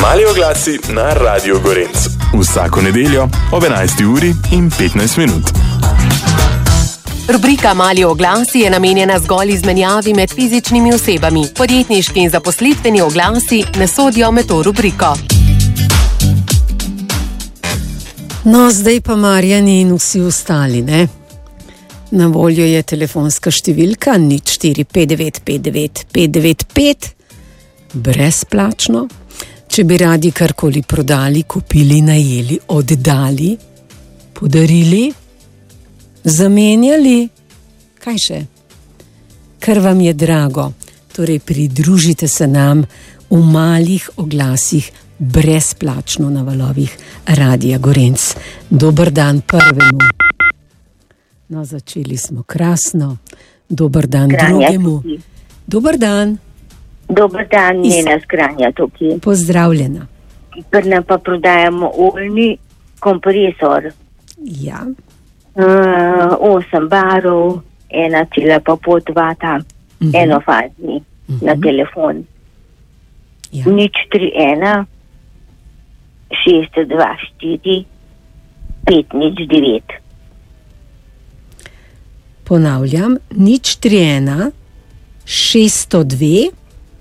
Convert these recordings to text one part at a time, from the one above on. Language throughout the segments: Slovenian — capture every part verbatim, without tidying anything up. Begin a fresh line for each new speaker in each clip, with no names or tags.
Mali oglasi na Radio Gorenc. Vsako nedeljo ob enajsti uri in petnajst minut.
Rubrika Mali oglasi je namenjena zgolj izmenjavi med fizičnimi osebami. Podjetniški in zaposlitveni oglasi ne sodijo med to rubriko.
No, zdaj pa Marjani in vsi ostali, ne? Na voljo je telefonska številka nič štiri pet devet pet devet pet devet pet, brezplačno. Če bi radi karkoli prodali, kupili, najeli, oddali, podarili, zamenjali, kaj še? Kar vam je drago, torej pridružite se nam v malih oglasih brezplačno na valovih Radia Gorenc. Dober dan prvemu. No, začeli smo krasno. Dober dan
Granja
drugemu.
tukaj.
Dober dan.
Dober dan,
Iz-
njena zgranja tukaj.
Pozdravljena.
Prna pa prodajamo oljni kompresor.
Ja,
Uh, osem barov, ena cela pa pol vata,
Mhm.
enofazni
Mhm.
na telefon.
ja.
Nič tri ena, šest dva štiri, pet nič devet.
Ponavljam, nič tri ena, šeststo dve,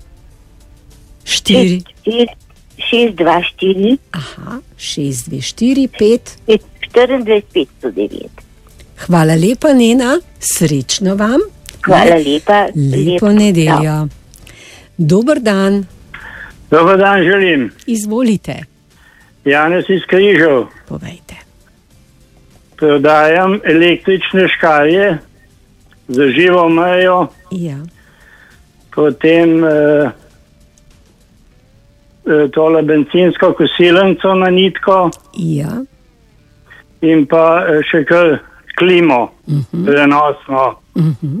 štiri,
šest dva štiri,
aha, šest dve štiri pet.
štiriindvajset petsto devet.
Hvala lepa, Nena, srečno vam.
Hvala lepa.
Lepo
lep
nedeljo. Dober dan,
Dobar dan želim.
izvolite,
Janez iz Križev.
povejte.
Prodajam električne škarje za živo mejo,
Ja,
potem eh, eh, tole bencinsko kosilnico na nitko
ja,
in pa eh, še kar klimo,
mhm,
prenosno
mhm.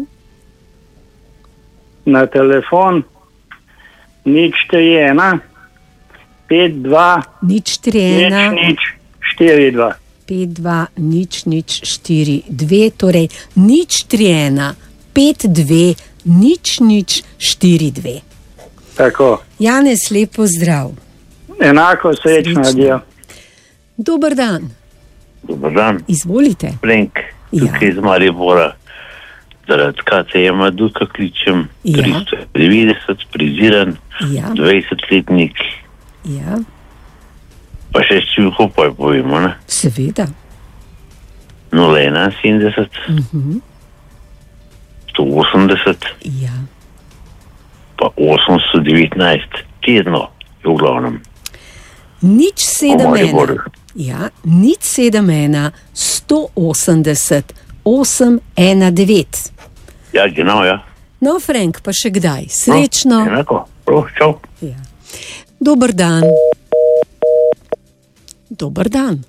na telefon. Nič tri ena, pet dva,
Nič tri
nič
ena,
nič, štiri dva.
pet dva, nič nič štiri dve, torej nič tri ena, pet dve, nič nič štiri dve.
Tako,
Janez, lepo zdrav.
enako srečno,
Srečno.
adijo.
Dober dan,
Dobar dan,
izvolite.
Frenk, tukaj
Ja.
iz Maribora. Zaradi K C M-a Duka kličem,
Ja.
tristo devetdeset, priziran,
Ja,
dvajsetletnik,
ja,
pa še ščivko pa povemo, ne?
seveda.
nula ena sedemdeset,
Mhm.
sto osemdeset,
Ja.
pa osemsto devetnajst, tedno je v glavnem.
Nič sedem ena.
Mariboru.
Ja, nič sedem ena, sto osemdeset, osem ena devet.
Ja, genau, ja.
No, Frank, pa še kdaj? Srečno.
Enako, prav, čau.
Ja. Dober dan. Dober dan.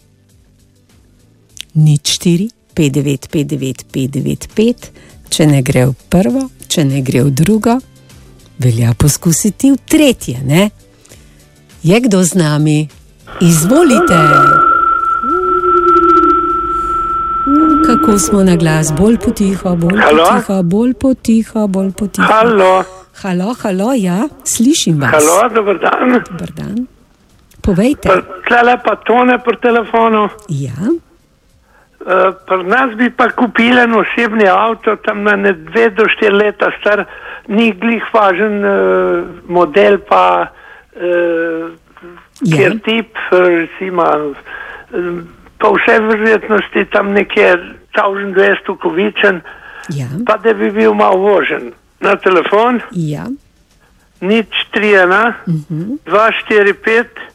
Nič štiri, pet devet pet devet pet devet pet, če ne gre v prvo, če ne gre v drugo, velja poskusiti v tretje, ne? Je kdo z nami? Izvolite. Kako smo na glas, bolj potiho, bolj
Halo?
potiho, bolj potiho, bolj potiho.
Halo,
Halo, halo, ja, slišim vas.
halo, dober dan.
Dobar dan. Povejte.
Tlele pa tone pri telefonu.
Ja,
Uh, pri nas bi pa kupili en osebni avto, tam na ne dve do štiri leta star, ni glih važen uh, model, pa uh,
Ja.
kjer tip, uh, recimo, uh, pa vse verjetnosti tam nekje tisoč dvesto kovičen,
ja,
pa da bi bil malo vožen. Na telefon
ja.
nič tri ena,
Mhm.
dva štiri pet,